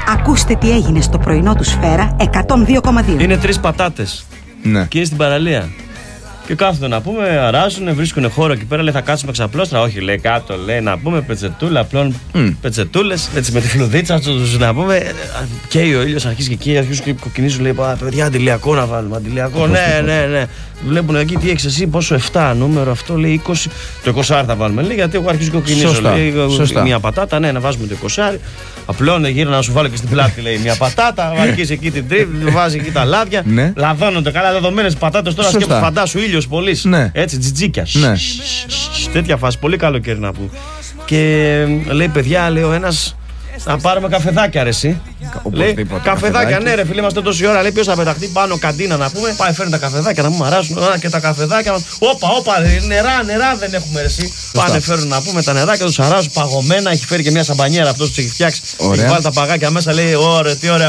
Ακούστε τι έγινε στο πρωινό του Σφαίρα 102,2. Είναι 3 πατάτες. Ναι. Και είναι στην παραλία. Και κάθονται να πούμε, αράζουν, βρίσκουν χώρο εκεί πέρα. Λέει θα κάτσουμε ξαπλώστρα. Όχι, λέει κάτω, λέει να πούμε πετσετούλα, απλών πετσετούλες. Έτσι με τη φλουδίτσα τους να πούμε. Καίει ο ήλιος, αρχίζει και καίει, αρχίζουν και κοκκινίζουν. Λέει παιδιά, αντιλιακό να βάλουμε. Αντιλιακό, ναι. Βλέπουν εκεί τι έχεις εσύ, πόσο 7 νούμερο αυτό, λέει 20. Το 20 θα βάλουμε. Λέει γιατί εγώ αρχίζω και κοκκινίζω. Λέει μια πατάτα, ναι, να βάζουμε το 20. Απλώνε γύρω να σου βάλω και στην πλάτη, λέει μια πατάτα. Αρχίζει εκεί την τρίβη, βάζει εκεί τα λάδια. Λαδώνονται καλά δεδομένες πατάτες τώρα σκέφτομαι φαντάσου ήλιος πολύ. Έτσι, τζιτζίκια. Τέτοια φάση, πολύ καλοκαίρι να πούμε. Και λέει παιδιά, λέει ο ένας. Να πάρουμε καφεδάκια, ρε εσύ. Λέει, καφεδάκια, ναι, ρε φίλε, είμαστε τόση ώρα. Λέει, ποιος θα πεταχτεί πάνω καντίνα να πούμε. Πάει, φέρνει τα καφεδάκια να μου αράσουν. Και τα καφεδάκια. Όπα, νερά δεν έχουμε, ρε εσύ. Πάνε, φέρνουν να πούμε τα νεράκια, τους αράζουν παγωμένα. Έχει φέρει και μια σαμπανιέρα αυτό που έχει φτιάξει. Έχει βάλει τα παγάκια μέσα, λέει, ωραία, τι ωραία